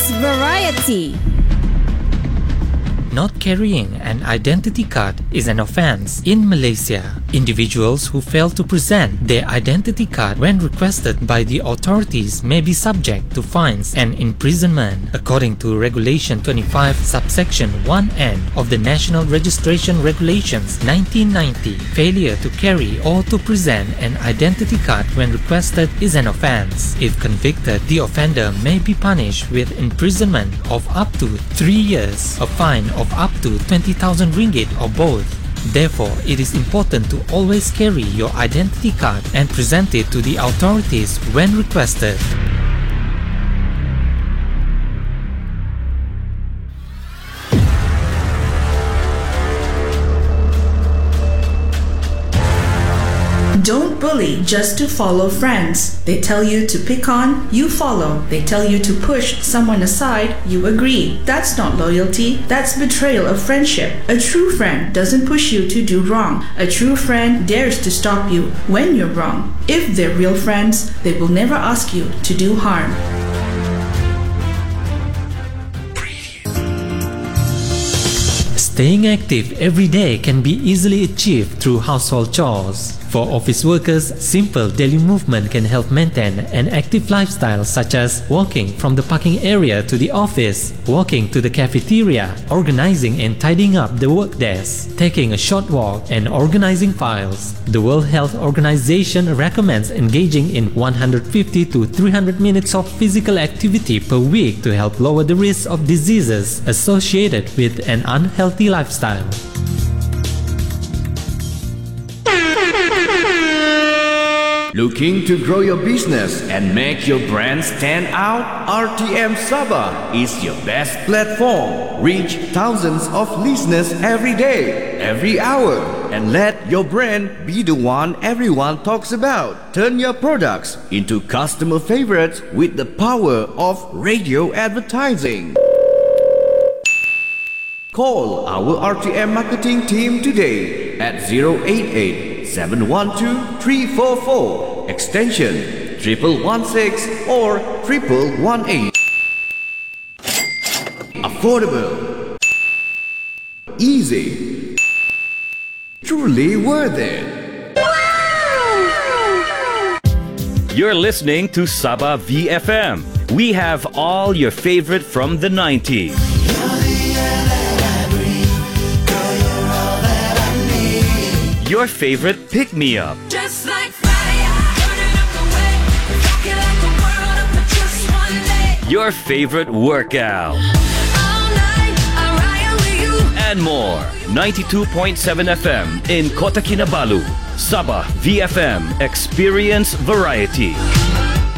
Experience variety. Not carrying an identity card is an offense in Malaysia. Individuals who fail to present their identity card when requested by the authorities may be subject to fines and imprisonment. According to Regulation 25 subsection 1N of the National Registration Regulations 1990, failure to carry or to present an identity card when requested is an offense. If convicted, the offender may be punished with imprisonment of up to 3 years, a fine of up to 20,000 ringgit or both. Therefore, it is important to always carry your identity card and present it to the authorities when requested. Don't bully just to follow friends. They tell you to pick on, you follow. They tell you to push someone aside, you agree. That's not loyalty, that's betrayal of friendship. A true friend doesn't push you to do wrong. A true friend dares to stop you when you're wrong. If they're real friends, they will never ask you to do harm. Staying active every day can be easily achieved through household chores. For office workers, simple daily movement can help maintain an active lifestyle, such as walking from the parking area to the office, walking to the cafeteria, organizing and tidying up the work desk, taking a short walk, and organizing files. The World Health Organization recommends engaging in 150 to 300 minutes of physical activity per week to help lower the risk of diseases associated with an unhealthy lifestyle. Looking to grow your business and make your brand stand out? RTM Sabah is your best platform. Reach thousands of listeners every day, every hour, and let your brand be the one everyone talks about. Turn your products into customer favorites with the power of radio advertising. Call our RTM marketing team today at 088-712-344, extension 1116 or 1118. Affordable, easy, truly worth it. You're listening to Sabah VFM. We have all your favorite from the 90s. Your favorite pick-me-up. Just like fire, burning up the way, rocking like the world up for just one day. Your favorite workout. All night, I ride with you. And more. 92.7 FM in Kota Kinabalu. Sabah VFM. Experience variety.